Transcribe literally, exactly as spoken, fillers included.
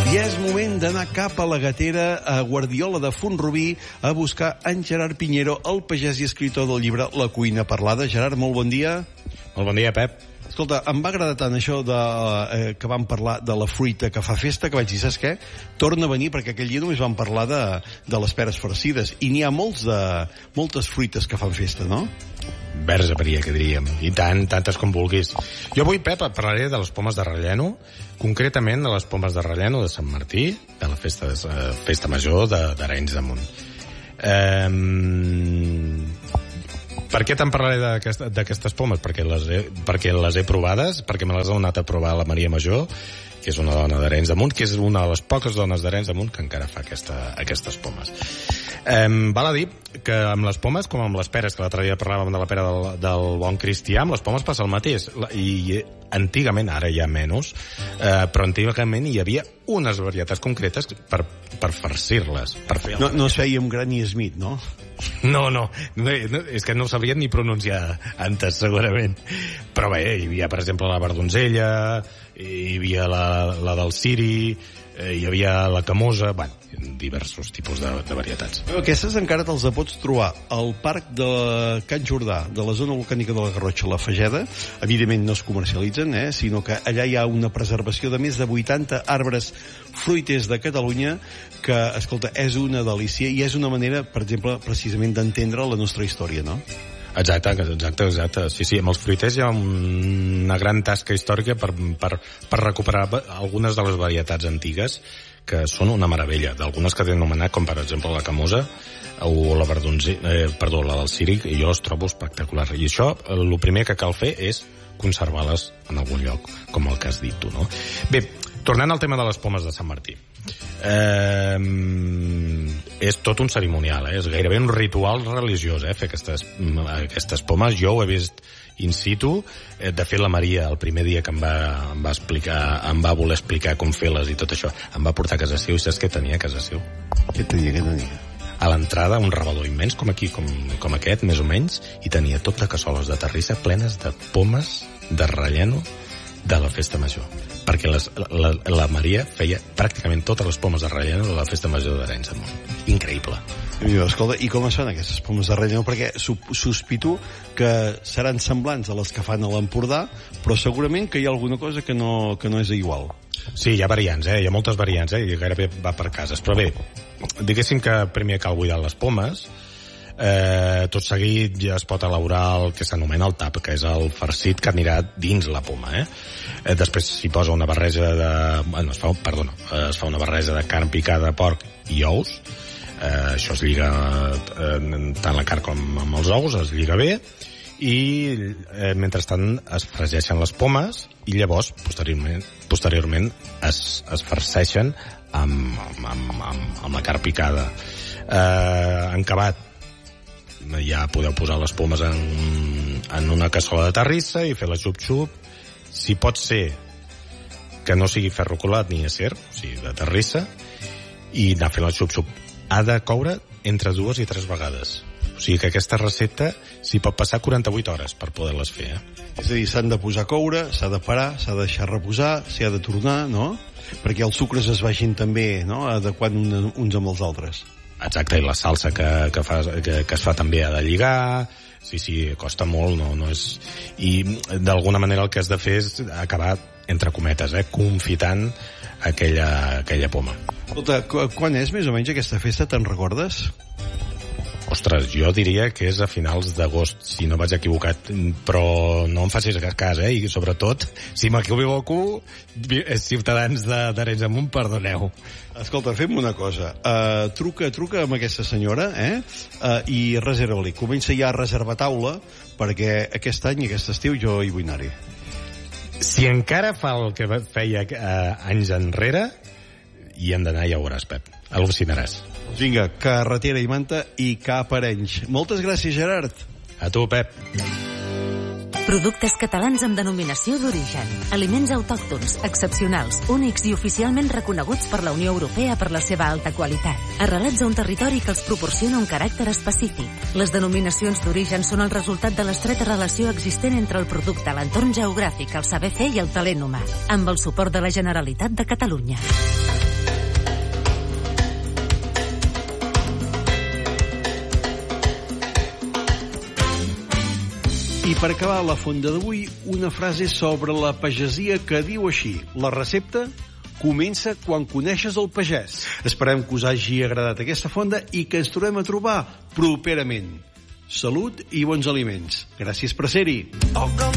I és moment d'anar cap a la Gatera, a Guardiola de Font-rubí, a buscar en Gerard Piñero, el pagès i escriptor del llibre La cuina parlada. Gerard, molt bon dia. Molt bon dia, Pep. Escolta, em va agradar tant això de, eh, que vam parlar de la fruita que fa festa, que vaig dir, saps què? Torna a venir, perquè aquell dia només vam parlar de, de les peres farcides, i n'hi ha molts de, moltes fruites que fan festa, no? Verge paria, que diríem. I tant, tantes com vulguis. Jo avui, Pep, parlaré de les pomes de relleno, concretament de les pomes de relleno de Sant Martí, de la festa, de, festa major d'Arenys de Munt. Eh, per què te'n parlaré d'aquestes pomes? Perquè les, he, perquè les he provades, perquè me les ha donat a provar la Maria Major, que és una dona d'Arenys de Munt, que és una de les poques dones d'Arenys de Munt que encara fa aquesta, aquestes pomes. Eh, val a dir que amb les pomes, com amb les peres, que l'altre dia parlàvem de la pera del, del bon cristià, amb les pomes passa el mateix. I antigament, ara hi ha menys, eh, però antigament hi havia unes varietats concretes per, per farcir-les. Per fer no, no es feia amb Granny Smith, no? No, no, no, és que no sabrien ni pronunciar antes, segurament. Però bé, hi havia, per exemple, la verdonzella, hi havia la, la del ciri, hi havia la camosa, bueno, diversos tipus de, de varietats. Aquestes encara te'ls pots trobar al parc de Can Jordà, de la zona volcànica de la Garrotxa, la Fageda. Evidentment no es comercialitzen, eh, sinó que allà hi ha una preservació de més de vuitanta arbres fruiters de Catalunya que, escolta, és una delícia i és una manera, per exemple, precisament d'entendre la nostra història, no? Exacte, exacte, exacte. Sí, sí, amb els fruiters hi ha una gran tasca històrica per, per, per recuperar algunes de les varietats antigues que són una meravella. D'algunes que tenen anomenat, com per exemple la camosa o la verdonzella, eh, perdó, la del círic, i jo els trobo espectaculars. I això, el primer que cal fer és conservar-les en algun lloc, com el que has dit tu, no? Bé, tornant al tema de les pomes de Sant Martí. Eh, és tot un cerimonial, eh? És gairebé un ritual religiós, eh? Fer aquestes, aquestes pomes. Jo ho he vist in situ. De fet, la Maria, el primer dia que em va, em va explicar, em va voler explicar com fer-les i tot això, em va portar a casa seu, i saps què tenia a casa seu? Què tenia, què tenia? A l'entrada, un rebedor immens, com aquí, com, com aquest, més o menys, i tenia tot de cassoles de terrissa plenes de pomes de relleno de la festa major. Perquè les, la, la Maria feia pràcticament totes les pomes de relleno de la festa major d'Arenys de Munt. Increïble. I, escolta, i com es fan aquestes pomes de relleno? Perquè sospito que seran semblants a les que fan a l'Empordà, però segurament que hi ha alguna cosa que no, que no és igual. Sí, hi ha variants, eh? Hi ha moltes variants, eh? I gairebé va per cases. Però bé, diguéssim que primer cal buidar les pomes. Eh, tot seguit ja es pot elaborar el que s'anomena el tap, que és el farcit que anirà dins la poma, eh? eh després s'hi posa una barreja de... Bueno, es fa, perdona, es fa una barreja de carn picada, porc i ous. Eh, això es lliga eh, tant la carn com amb els ous, es lliga bé, i eh, mentrestant es fregeixen les pomes i llavors posteriorment, posteriorment es, es farceixen amb, amb, amb, amb la carn picada. Eh, en acabat ja podeu posar les pomes en, en una cassola de terrissa i fer la xup-xup. Si pot ser que no sigui ferro colat ni acer, o sigui, de terrissa, i anar fent la xup-xup. Ha de coure entre dues i tres vegades. O sigui que aquesta recepta s'hi pot passar quaranta-vuit hores per poder-les fer. Eh? És a dir, s'han de posar a coure, s'ha de parar, s'ha de deixar reposar, s'hi ha de tornar, no? Perquè els sucres es vagin també, no?, adequant uns amb els altres. Exacte, i la salsa que, que, fa, que, que es fa també ha de lligar. Sí, sí, costa molt, no, no és... I d'alguna manera el que has de fer és acabar, entre cometes, eh, confitant aquella, aquella poma. Escolta, quan és més o menys aquesta festa, te'n recordes? Ostres, jo diria que és a finals d'agost, si no vaig equivocat, però no em facis cas, eh? I sobretot, si m'equivoco, ciutadans d'Arenys de Munt, perdoneu. Escolta, fem una cosa. Uh, truca, truca amb aquesta senyora, eh? Uh, i reserva-li. Comença ja a reservar taula, perquè aquest any, aquest estiu, jo hi vull anar-hi. Si encara fa el que feia uh, anys enrere, hi hem d'anar, ja ho veuràs, Pep. Al·lucinaràs. Vinga, carretera i manta i cap a Arenys. Moltes gràcies, Gerard. A tu, Pep. Productes catalans amb denominació d'origen. Aliments autòctons, excepcionals, únics i oficialment reconeguts per la Unió Europea per la seva alta qualitat. Arrelats a un territori que els proporciona un caràcter específic. Les denominacions d'origen són el resultat de l'estreta relació existent entre el producte, l'entorn geogràfic, el saber fer i el talent humà. Amb el suport de la Generalitat de Catalunya. I per acabar la fonda d'avui, una frase sobre la pagesia que diu així: la recepta comença quan coneixes el pagès. Esperem que us hagi agradat aquesta fonda i que ens trobem a trobar properament. Salut i bons aliments. Gràcies per ser-hi.